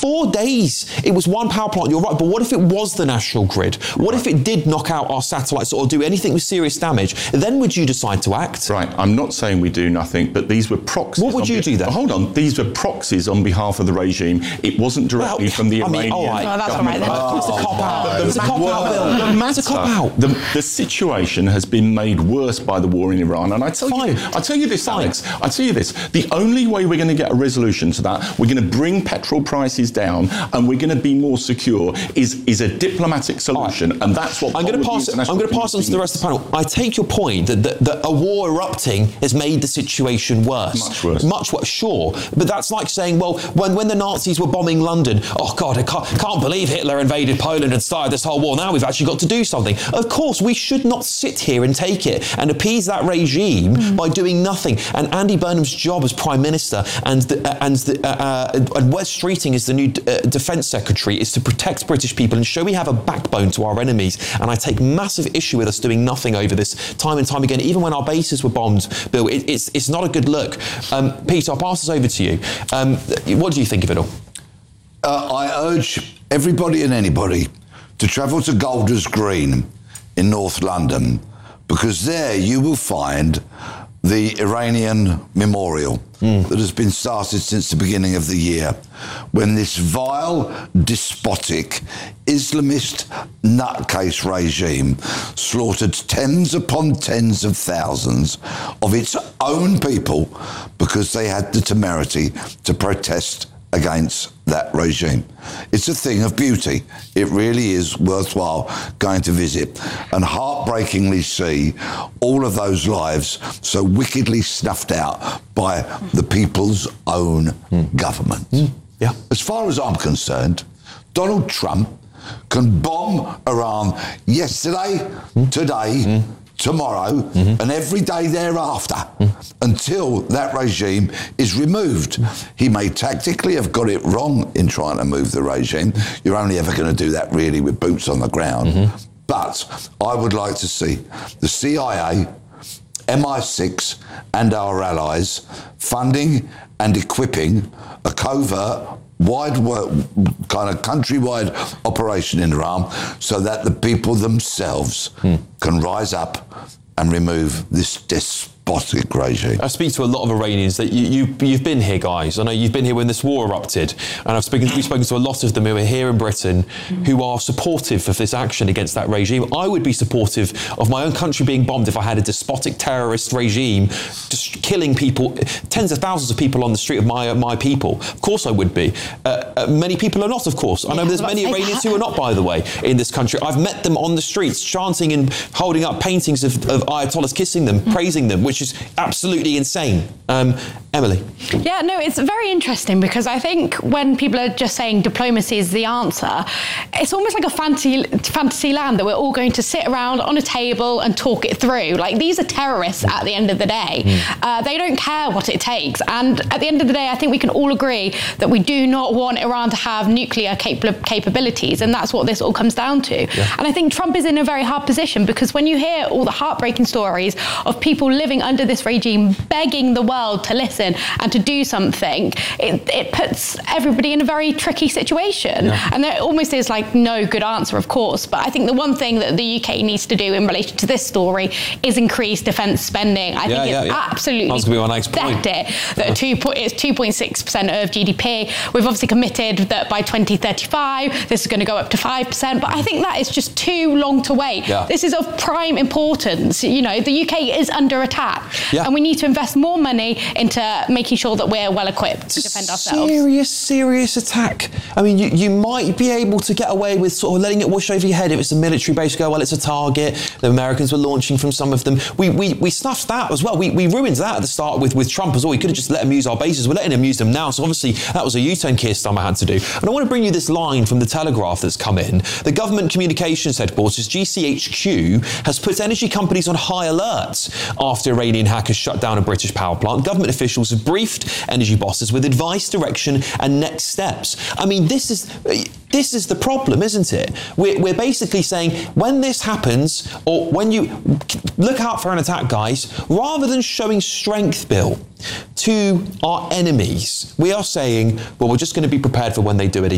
4 days, it was one power plant, you're right, but what if it was the national grid? What if it did knock out our satellites or do anything with serious damage? Then would you decide to act? Right, I'm not saying we do nothing, but these were proxies. What would you do then? Hold on, these were proxies on behalf of the regime. It wasn't directly from the Iranian government. It's a cop-out. It's a cop-out, Bill. It's a cop-out. The situation has been made worse by the war in Iran, and I tell you this, Alex. I tell you this: the only way we're going to get a resolution to that, we're going to bring petrol prices down, and we're going to be more secure. Is a diplomatic solution, and that's what I'm going to pass on to the rest of the panel. I take your point that a war erupting has made the situation worse. Much worse. Sure, but that's like saying, well, when the Nazis were bombing London, oh God, I can't believe Hitler invaded Poland and started this whole war. Now we've actually got to do something. Of course, we should not sit here and take it and appease that regime by doing nothing. And Andy Burnham's job as Prime Minister and Wes Streeting as the new Defence Secretary is to protect British people and show we have a backbone to our enemies. And I take massive issue with us doing nothing over this time and time again. Even when our bases were bombed, Bill, it's not a good look. Peter, I'll pass this over to you. What do you think of it all? I urge everybody and anybody to travel to Golders Green in North London, because there you will find the Iranian memorial that has been started since the beginning of the year, when this vile, despotic, Islamist nutcase regime slaughtered tens upon tens of thousands of its own people because they had the temerity to protest against that regime. It's a thing of beauty. It really is worthwhile going to visit and heartbreakingly see all of those lives so wickedly snuffed out by the people's own government. Yeah. As far as I'm concerned, Donald Trump can bomb Iran yesterday, today, tomorrow, and every day thereafter until that regime is removed. He may tactically have got it wrong in trying to move the regime. You're only ever going to do that really with boots on the ground. But I would like to see the CIA, MI6 and our allies funding and equipping a covert kind of countrywide operation in Iran so that the people themselves can rise up and remove this despotic regime. I speak to a lot of Iranians that you've been here, guys. I know you've been here when this war erupted, and we've spoken to a lot of them who are here in Britain who are supportive of this action against that regime. I would be supportive of my own country being bombed if I had a despotic terrorist regime just killing people, tens of thousands of people on the street of my people. Of course I would be. Many people are not, of course. I know there's many Iranians who are not, by the way, in this country. I've met them on the streets, chanting and holding up paintings of Ayatollahs, kissing them, praising them, which is absolutely insane. Emily? Yeah, no, it's very interesting because I think when people are just saying diplomacy is the answer, it's almost like a fantasy land that we're all going to sit around on a table and talk it through. Like, these are terrorists at the end of the day. They don't care what it takes. And at the end of the day, I think we can all agree that we do not want Iran to have nuclear capabilities, and that's what this all comes down to. And I think Trump is in a very hard position because when you hear all the heartbreaking stories of people living under this regime begging the world to listen and to do something, it puts everybody in a very tricky situation. And there almost is like no good answer, of course, but I think the one thing that the UK needs to do in relation to this story is increase defence spending. I think it's absolutely pathetic that it's 2.6% of GDP. We've obviously committed that by 2035 this is going to go up to 5%, but I think that is just too long to wait. This is of prime importance. You know, the UK is under attack, and we need to invest more money into making sure that we're well equipped to defend ourselves. Serious attack. I mean, you might be able to get away with sort of letting it wash over your head if it's a military base. Go, well, it's a target. The Americans were launching from some of them. We snuffed that as well. We ruined that at the start with Trump as well. We could have just let him use our bases. We're letting him use them now. So obviously that was a U-turn Keir Starmer had to do. And I want to bring you this line from the Telegraph that's come in. The government communications headquarters, GCHQ, has put energy companies on high alert after Iranian hackers shut down a British power plant. Government officials have briefed energy bosses with advice, direction and next steps. I mean, this is the problem, isn't it? We're basically saying when this happens, or when you look out for an attack, guys, rather than showing strength, Bill, to our enemies, we are saying, well, we're just going to be prepared for when they do it again.